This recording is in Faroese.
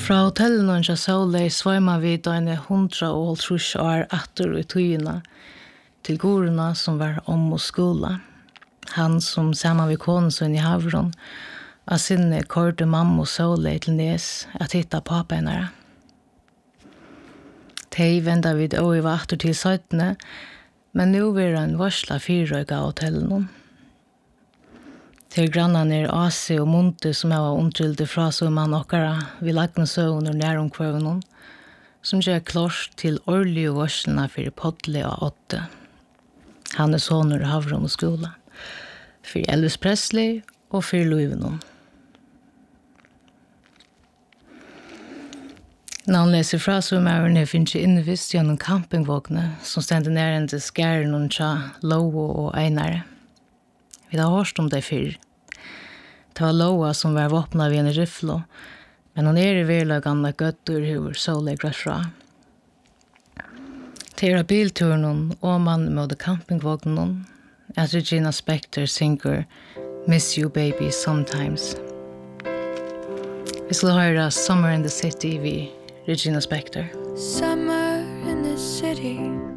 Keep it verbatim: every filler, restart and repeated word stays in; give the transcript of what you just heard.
Fra hotellen og Soleil svømmer vi da en hundra og halvtrus år atter i tøyene til gorene som var om og skola. Han som sammen med konen i havren av sinne korte mamma og Soleil til nes at hitta pappa henne. Tei venda vid og i vakter til søttene, men nu vil han varsla fyrrøyga av hotellen. Til grannene er Asi og Monte som har omtrylte fra som man okkara vil lagne søvn og næromkvøven som gjør klart til årlige varslene for Podle og åtte. Han er soner i havrum og skola, for Elvis Presley og for Louisenon. Når han leser fra som er han finnes innvist gjennom campingvågne som stender nærende skæren og tja Lovo og Einare. Vi har hørt om det før. Det var Loa som var våpnet ved en riflo, men hun er i verlagene gøtter hur Soleil grøtt fra. Til er bilturen og man med campingvågnen at Regina Spektor synger Miss You Baby Sometimes. Vi skal høre Summer in the City ved Regina Spektor. Summer in the city